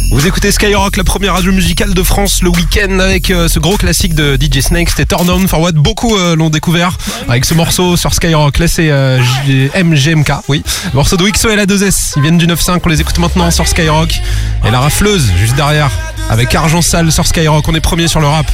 Vous écoutez Skyrock, la première radio musicale de France le week-end avec ce gros classique de DJ Snake, c'était Turn On For What. Beaucoup l'ont découvert avec ce morceau sur Skyrock. Là c'est MGMK, oui. Le morceau de XO et la 2S, ils viennent du 9-5, on les écoute maintenant sur Skyrock. Et la rafleuse juste derrière avec Argent Sale sur Skyrock, on est premier sur le rap.